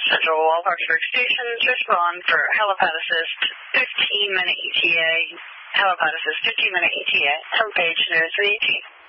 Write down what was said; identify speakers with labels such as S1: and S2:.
S1: Central Wallparksburg Station, respond for helipad assist, 15-minute ETA, helipad assist, 15-minute ETA from page 0318.